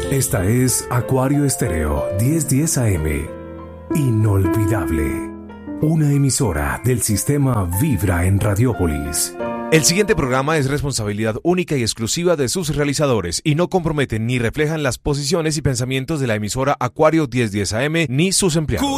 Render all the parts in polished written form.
Esta es Acuario Estéreo 1010 AM. Inolvidable. Una emisora del sistema Vibra en Radiópolis. El siguiente programa es responsabilidad única y exclusiva de sus realizadores y no comprometen ni reflejan las posiciones y pensamientos de la emisora Acuario 1010 AM ni sus empleados.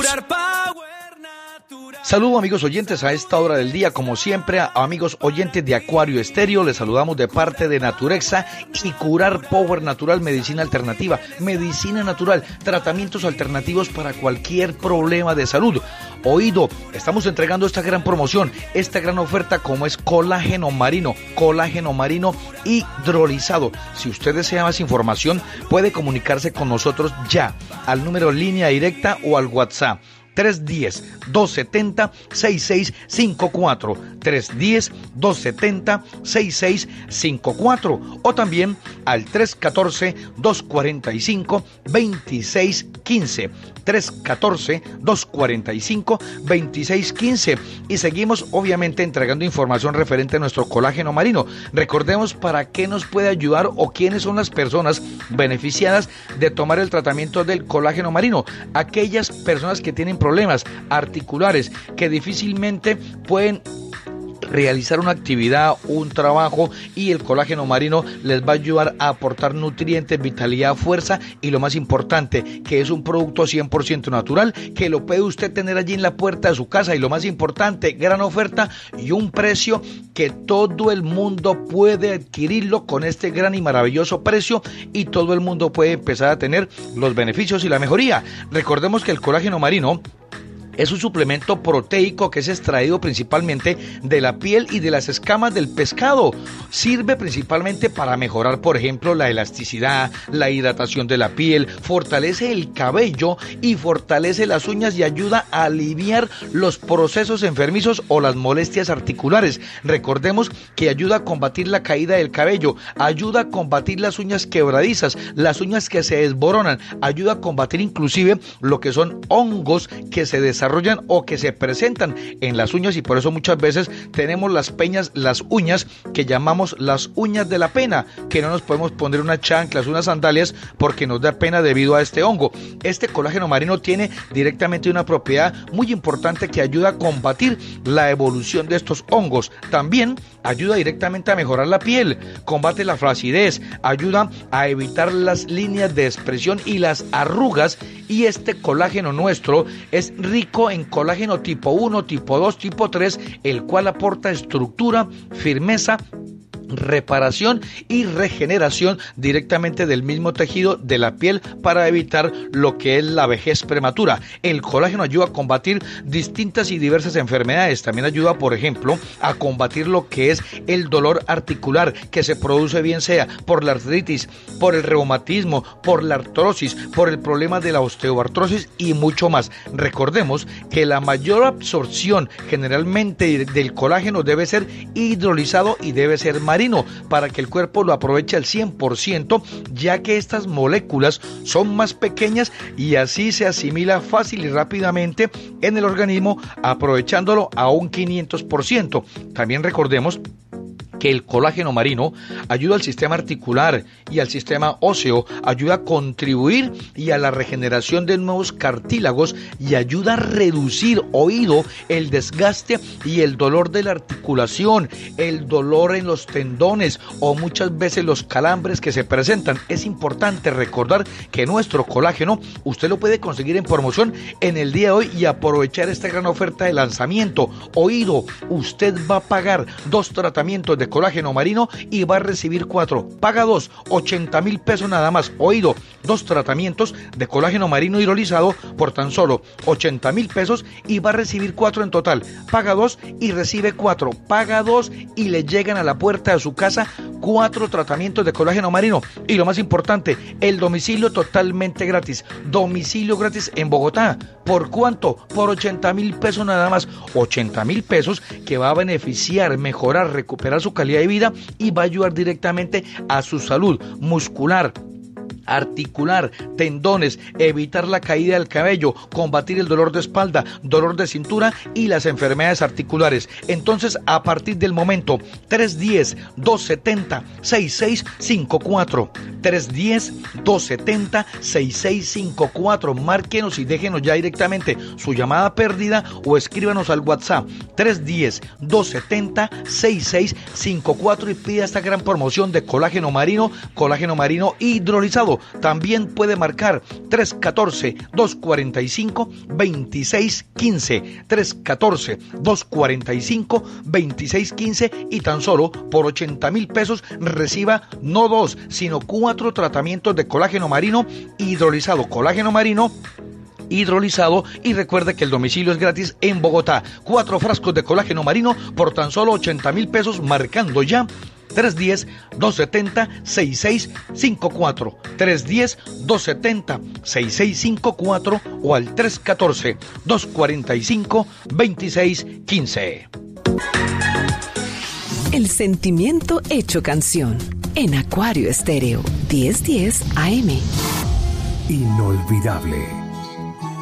Saludos amigos oyentes a esta hora del día, como siempre, a amigos oyentes de Acuario Estéreo, les saludamos de parte de Naturexa y Curar Power Natural, medicina alternativa, medicina natural, tratamientos alternativos para cualquier problema de salud. Oído, estamos entregando esta gran promoción, esta gran oferta como es colágeno marino hidrolizado. Si usted desea más información, puede comunicarse con nosotros ya al número línea directa o al WhatsApp 310-270-6654, 310-270-6654 o también al 314-245-2615, 314-245-2615 y seguimos obviamente entregando información referente a nuestro colágeno marino. Recordemos para qué nos puede ayudar o quiénes son las personas beneficiadas de tomar el tratamiento del colágeno marino. Aquellas personas que tienen problemas articulares, que difícilmente pueden realizar una actividad, un trabajo, y el colágeno marino les va a ayudar a aportar nutrientes, vitalidad, fuerza y lo más importante, que es un producto 100% natural, que lo puede usted tener allí en la puerta de su casa y lo más importante, gran oferta y un precio que todo el mundo puede adquirirlo con este gran y maravilloso precio y todo el mundo puede empezar a tener los beneficios y la mejoría. Recordemos que el colágeno marino es un suplemento proteico que es extraído principalmente de la piel y de las escamas del pescado. Sirve principalmente para mejorar, por ejemplo, la elasticidad, la hidratación de la piel, fortalece el cabello y fortalece las uñas y ayuda a aliviar los procesos enfermizos o las molestias articulares. Recordemos que ayuda a combatir la caída del cabello, ayuda a combatir las uñas quebradizas, las uñas que se desboronan, ayuda a combatir inclusive lo que son hongos que se desarrollan o que se presentan en las uñas y por eso muchas veces tenemos las uñas que llamamos las uñas de la pena, que no nos podemos poner unas chanclas, unas sandalias porque nos da pena debido a este hongo. Este colágeno marino tiene directamente una propiedad muy importante que ayuda a combatir la evolución de estos hongos. También ayuda directamente a mejorar la piel, combate la flacidez, ayuda a evitar las líneas de expresión y las arrugas, y este colágeno nuestro es rico en colágeno tipo 1, tipo 2, tipo 3, el cual aporta estructura, firmeza, reparación y regeneración directamente del mismo tejido de la piel para evitar lo que es la vejez prematura. El colágeno ayuda a combatir distintas y diversas enfermedades. También ayuda, por ejemplo, a combatir lo que es el dolor articular que se produce bien sea por la artritis, por el reumatismo, por la artrosis, por el problema de la osteoartrosis y mucho más. Recordemos que la mayor absorción generalmente del colágeno debe ser hidrolizado y debe ser marino para que el cuerpo lo aproveche al 100%, ya que estas moléculas son más pequeñas y así se asimila fácil y rápidamente en el organismo, aprovechándolo a un 500%. También recordemos que el colágeno marino ayuda al sistema articular y al sistema óseo, ayuda a contribuir y a la regeneración de nuevos cartílagos y ayuda a reducir, oído, el desgaste y el dolor de la articulación, el dolor en los tendones o muchas veces los calambres que se presentan. Es importante recordar que nuestro colágeno usted lo puede conseguir en promoción en el día de hoy y aprovechar esta gran oferta de lanzamiento. Oído, usted va a pagar 2 tratamientos de colágeno marino y va a recibir 4. Paga 2, 80,000 pesos nada más. Oído, 2 tratamientos de colágeno marino hidrolizado por tan solo 80,000 pesos y va a recibir 4 en total. Paga 2 y recibe 4. Paga 2 y le llegan a la puerta de su casa 4 tratamientos de colágeno marino. Y lo más importante, el domicilio totalmente gratis. Domicilio gratis en Bogotá. ¿Por cuánto? Por 80,000 pesos nada más. 80,000 pesos que va a beneficiar, mejorar, recuperar su calidad de vida y va a ayudar directamente a su salud muscular, articular, tendones, evitar la caída del cabello, combatir el dolor de espalda, dolor de cintura y las enfermedades articulares. Entonces, a partir del momento 310-270-6654, 310-270-6654. Márquenos y déjenos ya directamente su llamada perdida o escríbanos al WhatsApp 310-270-6654 y pida esta gran promoción de colágeno marino hidrolizado. También puede marcar 314-245-2615, 314-245-2615 y tan solo por 80,000 pesos reciba no 2, sino 4 tratamientos de colágeno marino hidrolizado. Colágeno marino hidrolizado, y recuerde que el domicilio es gratis en Bogotá. 4 frascos de colágeno marino por tan solo 80,000 pesos, marcando ya 310-270-6654, 310-270-6654 o al 314-245-2615. El sentimiento hecho canción en Acuario Estéreo 1010 AM. Inolvidable.